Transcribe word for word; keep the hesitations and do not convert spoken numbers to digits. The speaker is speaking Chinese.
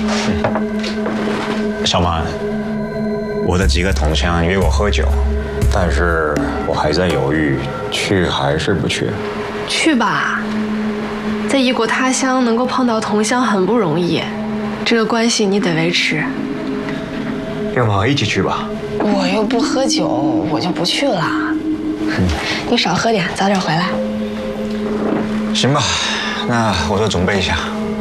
小曼，我的几个同乡约我喝酒，但是我还在犹豫，去还是不去。 去吧，在异国他乡能够碰到同乡很不容易，这个关系你得维持。 要么一起去吧。 我又不喝酒，我就不去了。嗯、你少喝点，早点回来。 行吧，那我就准备一下。